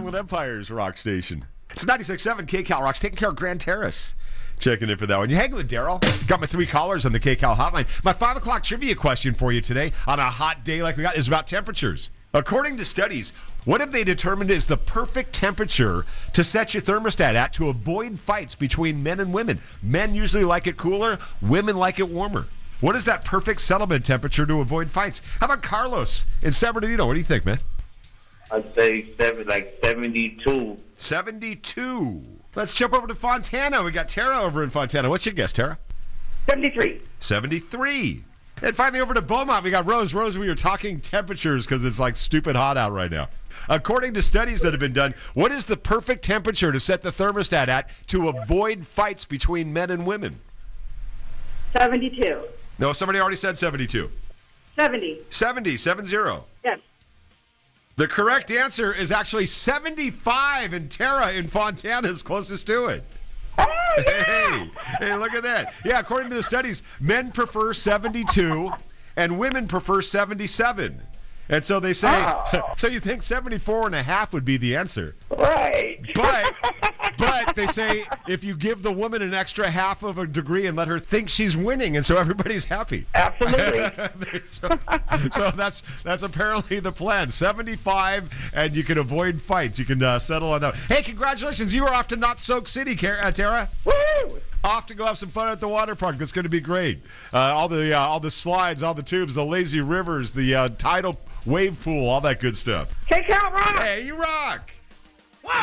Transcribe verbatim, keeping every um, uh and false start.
Inland Empire's rock station. It's ninety-six point seven K-Cal Rocks, taking care of Grand Terrace. Checking in for that one. You hanging with Daryl? Got my three callers on the K-Cal hotline. My five o'clock trivia question for you today on a hot day like we got is about temperatures. According to studies, what have they determined is the perfect temperature to set your thermostat at to avoid fights between men and women? Men usually like it cooler, women like it warmer. What is that perfect settlement temperature to avoid fights? How about Carlos in San Bernardino? What do you think, man? I'd say seven, like seventy-two. seventy-two. Let's jump over to Fontana. We got Tara over in Fontana. What's your guess, Tara? seventy-three. seventy-three. And finally over to Beaumont, we got Rose. Rose, we are talking temperatures because it's like stupid hot out right now. According to studies that have been done, what is the perfect temperature to set the thermostat at to avoid fights between men and women? seventy-two. No, somebody already said seventy-two. seventy. seventy, seven zero. Yes. The correct answer is actually seventy-five, and Tara in Fontana is closest to it. Oh, yeah. Hey, hey, look at that. Yeah, according to the studies, men prefer seventy-two and women prefer seventy-seven. And so they say, Oh. so you think seventy-four and a half would be the answer. Right. But, but they say if you give the woman an extra half of a degree and let her think she's winning, and so everybody's happy. Absolutely. so, so that's that's apparently the plan. seventy-five, and you can avoid fights. You can uh, settle on that. Hey, congratulations. You are off to Not Soak City, uh, Tara. Woo! Off to go have some fun at the water park. That's going to be great. Uh, all the uh, all the slides, all the tubes, the lazy rivers, the uh, tidal wave pool, all that good stuff. Take out rock. Hey, you rock.